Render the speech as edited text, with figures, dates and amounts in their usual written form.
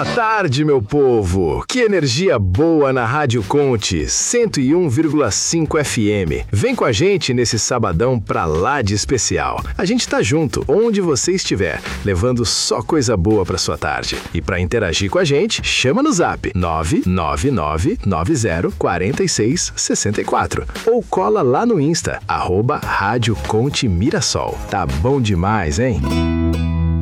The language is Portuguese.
Boa tarde, meu povo! Que energia boa na Rádio Conte 101,5 FM. Vem com a gente nesse sabadão pra lá de especial. A gente tá junto, onde você estiver, levando só coisa boa pra sua tarde. E pra interagir com a gente, chama no zap 999904664 ou cola lá no Insta, @Rádio Conte Mirassol. Tá bom demais, hein?